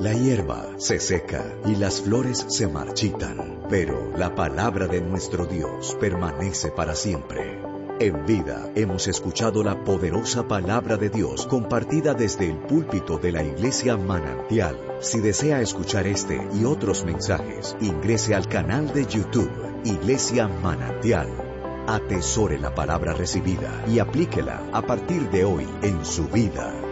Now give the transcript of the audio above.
La hierba se seca y las flores se marchitan, pero la palabra de nuestro Dios permanece para siempre. En vida hemos escuchado la poderosa palabra de Dios compartida desde el púlpito de la Iglesia Manantial. Si desea escuchar este y otros mensajes, ingrese al canal de YouTube Iglesia Manantial. Atesore la palabra recibida y aplíquela a partir de hoy en su vida.